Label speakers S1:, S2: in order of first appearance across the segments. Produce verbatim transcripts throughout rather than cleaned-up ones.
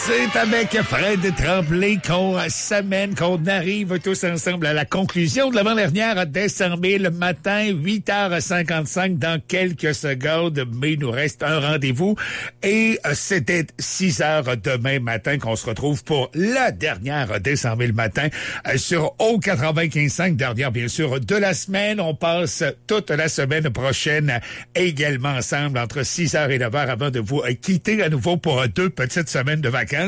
S1: C'est avec Fred Tremblay qu'on s'amène, qu'on arrive tous ensemble à la conclusion de l'avant-dernière décembre le matin, huit heures cinquante-cinq dans quelques secondes, mais il nous reste un rendez-vous et c'était six heures demain matin qu'on se retrouve pour la dernière décembre le matin sur O quatre-vingt-quinze cinq, dernière bien sûr de la semaine. On passe toute la semaine prochaine également ensemble entre six heures et neuf heures avant de vous quitter à nouveau pour deux petites semaines de vacances.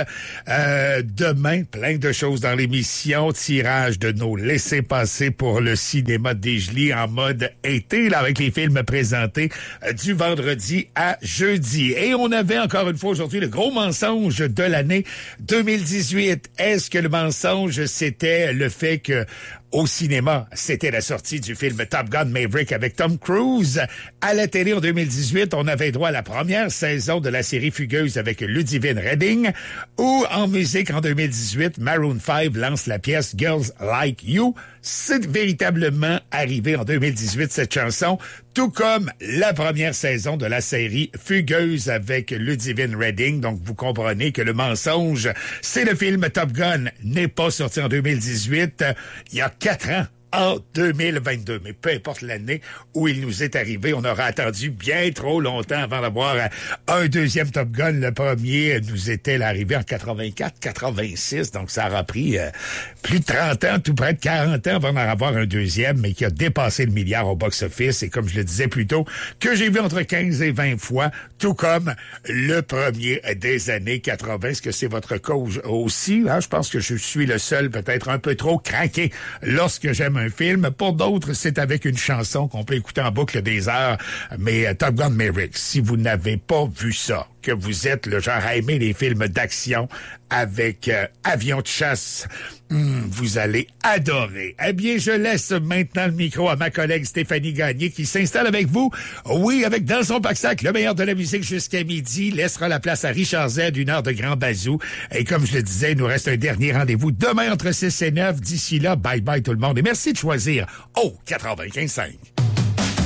S1: Euh, demain, plein de choses dans l'émission. Tirage de nos laissez-passer pour le cinéma de Desjolies en mode été, là, avec les films présentés euh, du vendredi à jeudi. Et on avait encore une fois aujourd'hui le gros mensonge de l'année deux mille dix-huit. Est-ce que le mensonge, c'était le fait que au cinéma, c'était la sortie du film Top Gun Maverick avec Tom Cruise. À la télé en deux mille dix-huit, on avait droit à la première saison de la série Fugueuse avec Ludivine Redding. Ou en musique en deux mille dix-huit, Maroon cinq lance la pièce Girls Like You. C'est véritablement arrivé en deux mille dix-huit, cette chanson, tout comme la première saison de la série Fugueuse avec Ludivine Redding. Donc, vous comprenez que le mensonge, c'est le film Top Gun, n'est pas sorti en deux mille dix-huit. Il y a quatre ans. En deux mille vingt-deux, mais peu importe l'année où il nous est arrivé, on aura attendu bien trop longtemps avant d'avoir un deuxième Top Gun. Le premier nous était arrivé en quatre-vingt-quatre quatre-vingt-six, donc ça aura pris euh, plus de trente ans, tout près de quarante ans avant d'en avoir un deuxième, mais qui a dépassé le milliard au box-office. Et comme je le disais plus tôt, que j'ai vu entre quinze et vingt fois, tout comme le premier des années quatre-vingt. Est-ce que c'est votre cas aussi? Hein? Je pense que je suis le seul, peut-être un peu trop craqué lorsque j'aime un film. Pour d'autres, c'est avec une chanson qu'on peut écouter en boucle des heures. Mais euh, Top Gun Maverick, si vous n'avez pas vu ça, que vous êtes le genre à aimer les films d'action avec euh, avion de chasse, hum, vous allez adorer. Eh bien, je laisse maintenant le micro à ma collègue Stéphanie Gagné qui s'installe avec vous. Oui, avec dans son pack-sac le meilleur de la musique jusqu'à midi, laissera la place à Richard Z, une heure de grand bazou. Et comme je le disais, il nous reste un dernier rendez-vous demain entre six et neuf. D'ici là, bye bye tout le monde et merci de choisir O quatre-vingt-quinze cinq.